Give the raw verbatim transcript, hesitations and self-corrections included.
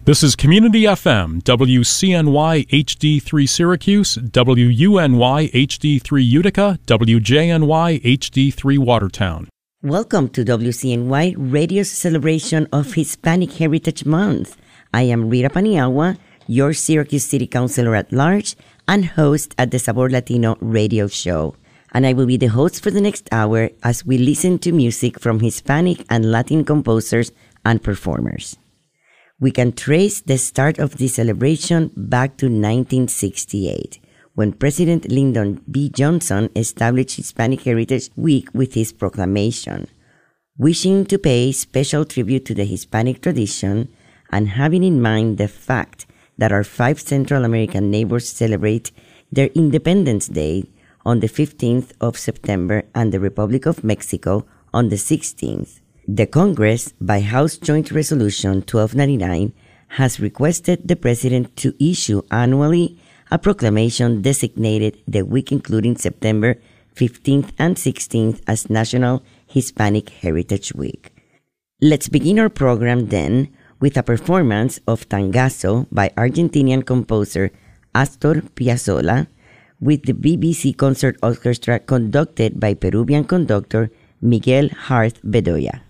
This is Community F M, W C N Y H D three Syracuse, W U N Y H D three Utica, W J N Y H D three Watertown. Welcome to W C N Y Radio's celebration of Hispanic Heritage Month. I am Rita Paniagua, your Syracuse City Councilor at large and host at the Sabor Latino radio show. And I will be the host for the next hour as we listen to music from Hispanic and Latin composers and performers. We can trace the start of this celebration back to nineteen sixty-eight, when President Lyndon B. Johnson established Hispanic Heritage Week with his proclamation. Wishing to pay special tribute to the Hispanic tradition and having in mind the fact that our five Central American neighbors celebrate their Independence Day on the fifteenth of September and the Republic of Mexico on the sixteenth. The Congress, by House Joint Resolution twelve ninety-nine, has requested the President to issue annually a proclamation designated the week including September fifteenth and sixteenth as National Hispanic Heritage Week. Let's begin our program then with a performance of Tangazo by Argentinian composer Astor Piazzolla with the B B C Concert Orchestra conducted by Peruvian conductor Miguel Harth Bedoya.